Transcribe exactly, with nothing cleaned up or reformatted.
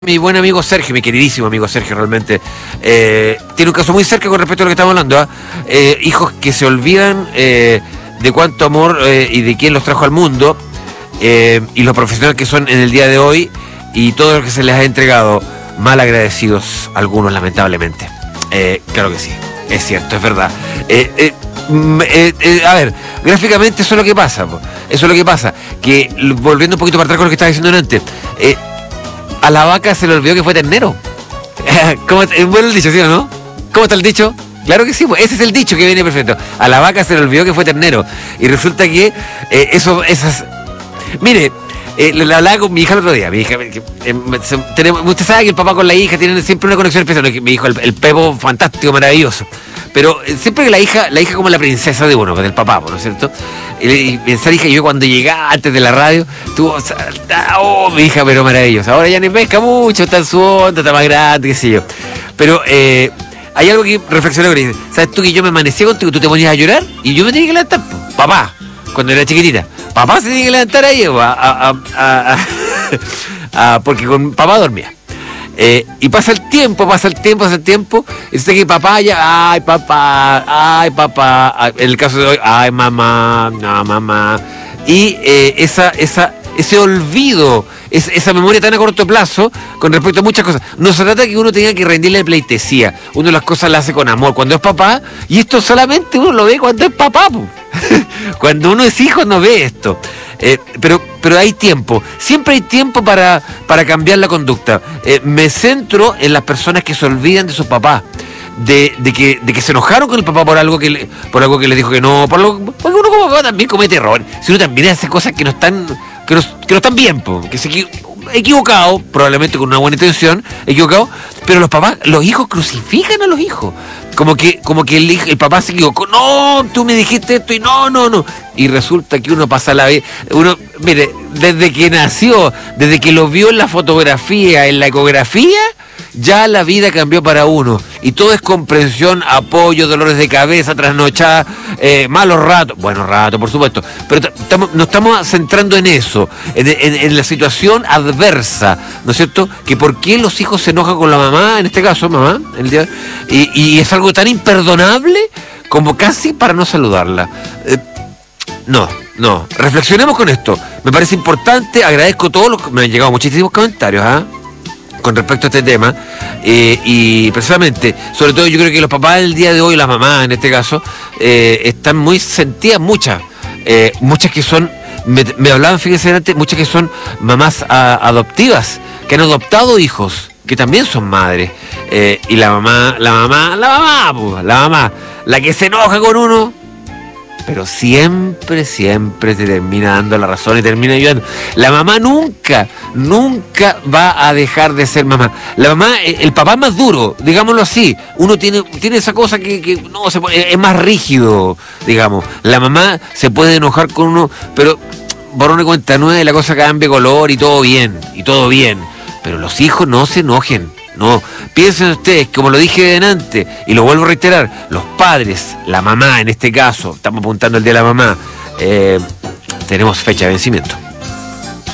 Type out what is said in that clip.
Mi buen amigo Sergio, mi queridísimo amigo Sergio, realmente, eh, tiene un caso muy cerca con respecto a lo que estamos hablando. ¿eh? Eh, hijos que se olvidan eh, de cuánto amor eh, y de quién los trajo al mundo, eh, y los profesionales que son en el día de hoy, y todo lo que se les ha entregado, mal agradecidos algunos, lamentablemente. Eh, claro que sí, es cierto, es verdad. Eh, eh, eh, eh, a ver, gráficamente eso es lo que pasa, po. Eso es lo que pasa, que volviendo un poquito para atrás con lo que estaba diciendo antes, eh, a la vaca se le olvidó que fue ternero. ¿Cómo, es bueno el dicho, ¿sí o no? ¿Cómo está el dicho? Claro que sí, pues ese es el dicho que viene perfecto. A la vaca se le olvidó que fue ternero. Y resulta que eh, eso, esas... Mire, eh, la hablaba con mi hija el otro día. Mi hija, eh, se, tenemos, usted sabe que el papá con la hija tienen siempre una conexión especial. Mi hijo, el, el Pepo, fantástico, maravilloso. Pero eh, siempre que la hija, la hija como la princesa de uno, del papá, ¿no es cierto? Y pensar, hija, yo cuando llegaba antes de la radio, tuvo, oh, mi hija, pero maravillosa. Ahora ya ni pesca mucho, está en su onda, está más grande, qué sé yo. Pero eh, hay algo que reflexioné con ella. ¿Sabes tú que yo me amanecí contigo, tú te ponías a llorar y yo me tenía que levantar? Papá, cuando era chiquitita. Papá se tenía que levantar ahí, a, a, a, a, a, porque con papá dormía. Eh, y pasa el tiempo, pasa el tiempo, pasa el tiempo, y sé que papá ya, ay papá, ay papá, ay, en el caso de hoy, ay mamá, no mamá, y eh, esa, esa, ese olvido, es, esa memoria tan a corto plazo con respecto a muchas cosas. No se trata que uno tenga que rendirle pleitesía, uno las cosas las hace con amor cuando es papá, y esto solamente uno lo ve cuando es papá, cuando uno es hijo no ve esto. Eh, pero, pero hay tiempo, siempre hay tiempo para, para cambiar la conducta. Eh, me centro en las personas que se olvidan de su papá, de, de, que, de que se enojaron con el papá por algo que le, por algo que le dijo que no, por algo, porque uno como papá también comete errores, si uno también hace cosas que no están, que no, que no están bien, po, que se equivocado, probablemente con una buena intención, equivocado, pero los papás, los hijos crucifican a los hijos. Como que, como que el, el papá se equivocó. No, tú me dijiste esto y no, no, no. Y resulta que uno pasa la vida. Uno, mire, desde que nació, desde que lo vio en la fotografía, en la ecografía, ya la vida cambió para uno. Y todo es comprensión, apoyo, dolores de cabeza, trasnochada, eh, malos ratos. Buenos ratos, por supuesto. Pero estamos, nos estamos centrando en eso, en, en, en la situación adversa, ¿no es cierto? Que por qué los hijos se enojan con la mamá, en este caso, mamá, el día, y, y es algo tan imperdonable como casi para no saludarla. Eh, no, no. Reflexionemos con esto. Me parece importante, agradezco todos los... Me han llegado muchísimos comentarios, ¿ah? ¿eh? Con respecto a este tema, eh, y precisamente, sobre todo yo creo que los papás del día de hoy, las mamás en este caso, eh, están muy sentidas, muchas, eh, muchas que son, me, me hablaban, fíjense antes, muchas que son mamás a, adoptivas, que han adoptado hijos, que también son madres, eh, y la mamá, la mamá, la mamá, pues, la mamá, la que se enoja con uno, pero siempre, siempre te termina dando la razón y termina ayudando. La mamá nunca, nunca va a dejar de ser mamá. La mamá, el papá es más duro, digámoslo así. Uno tiene, tiene esa cosa que, que no se puede, es más rígido, digamos. La mamá se puede enojar con uno, pero borrón y cuenta nueva, la cosa cambia de color y todo bien, y todo bien. Pero los hijos no se enojen. No, piensen ustedes, como lo dije antes, y lo vuelvo a reiterar, los padres, la mamá en este caso, estamos apuntando al día de la mamá, eh, tenemos fecha de vencimiento.